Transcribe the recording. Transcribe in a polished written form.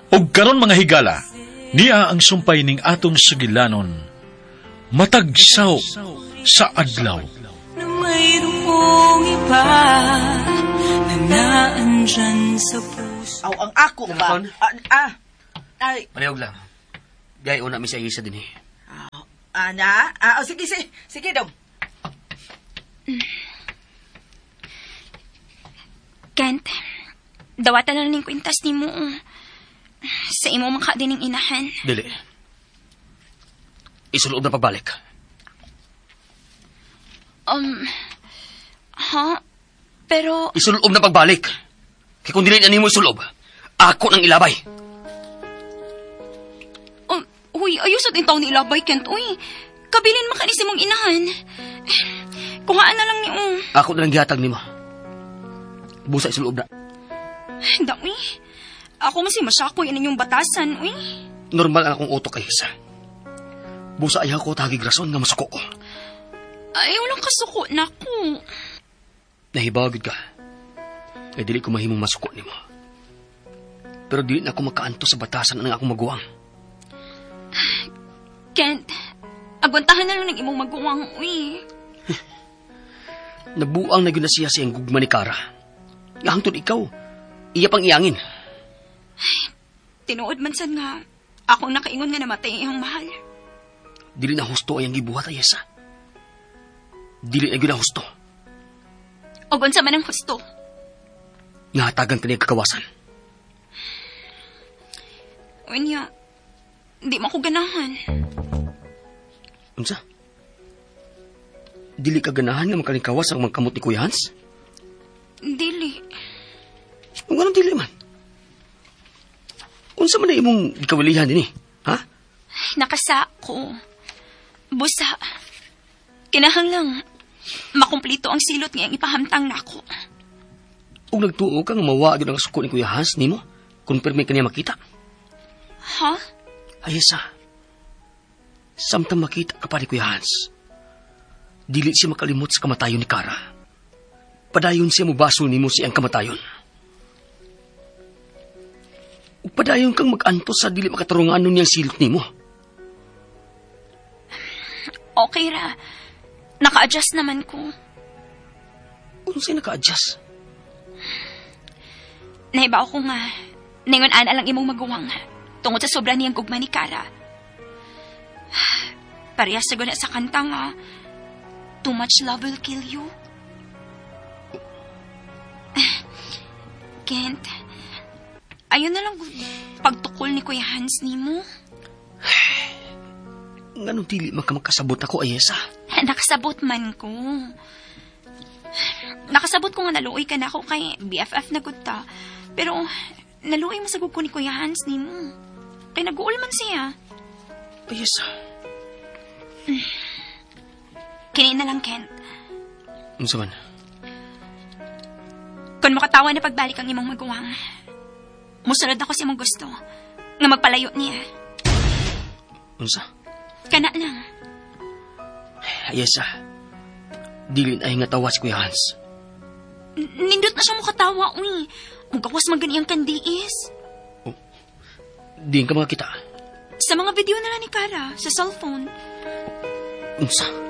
Og karon mga higala, niya ang sumpay ning atong sugilanon, matagsaw sa adlaw. Na mayroong iba na naandyan sa puso. Aw, ang ako ba? Nakon? Ay. Parehog lang. Gaya una mi siya isa din eh. Ana? Sige daw. Kent, dawatan na ning kwintas ni mo. Sa imo maka din ng inahan. Dili. Isuloob na pagbalik. Pero... Isuloob na pagbalik. Kaya kung dili na mo isuloob, ako nang ilabay. Uy, ayos at intaw ni ilabay, Kent. Uy, kabilin makanis mong inahan. Kuhaan na lang ni Ako na lang gihatag ni mo. Busa isuloob na. Da, uy. Ako masi masyakoy inyong batasan, uy. Normal ang akong utok kay Isa. Busa ayaw ko tagig rason nga masuko ko. Ayaw lang kasuko na ko. Nahibawagid ka. Ay dili ko mahimong masuko ni mo. Pero dili na ako makaanto sa batasan ng akong maguwang. Kent, agwantahan na lang ng imong maguwang, uy. Nabuang na yun na siya siyang gugma ni Kara. Hangtod ikaw, iya pang iyangin. Tinuod man sad nga, akong nakaingon nga namatay iyang mahal. Dili na husto ay ang gibuhat ay Isa. Dili na yun na husto. O gunsa man ang husto. Nahatagan ka niya kakawasan. Uy niya, di mo ko ganahan. Unsa? Dili ka ganahan nga makalingkawas ang magkamot ni Kuya Hans? Dili. Kung anong dili man? Unsa man na imong ikawalihan din eh? Ha? Nakasa ko. Busa. Kinahang lang, makumplito ang silot ngayang ipahamtang nako. Kung nagtuo ka nga mawagin ang suko ni Kuya Hans, ni mo? Kung permi ka niya makita? Ha? Ay, Isa. Samtang makita ka pa ni Kuya Hans, dili siya makalimot sa kamatayon ni Kara. Padayon siya mubaso ni mo siyang kamatayon. Padayon kang mag-anto sa dili makatarungan nun niyang silot ni mo. Okay ra. Naka-adjust naman ko. Kung sa'yo naka-adjust? Nahibaw ko nga, ningon ana lang imong maguwang tungod sa sobra niyang gugma ni Kara. Parehas sa guna sa kanta nga, too much love will kill you. Kent, ayun na lang pagtukol ni Kuya Hans ni mo. Nganong dili makasabot ako, Ayesa? Nakasabot man ko. Nakasabot ko nga naluoy ka na ako kay BFF na gud ta. Pero naluoy masagog ko ni Kuya Hans ni mo. Kay nag-uul man siya. Ayesa. Kini na lang, Kent. Unsa man? Kung makatawa na pagbalik ang imong maguwang, musunod ako sa imong gusto nga magpalayo niya. Unsa? Kana lang. Ayesa. Dili na nga tawa si Kuya Hans. Nindot na siya makatawa, uy. Mugawas man ganiyang kandiis. Oh, di ka makakita. Sa mga video na lang ni Kara, sa cellphone. Unsa?